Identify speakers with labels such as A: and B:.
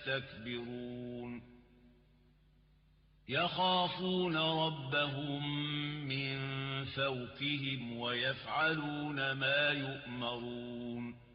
A: يستكبرون يخافون ربهم من فوقهم ويفعلون ما يؤمرون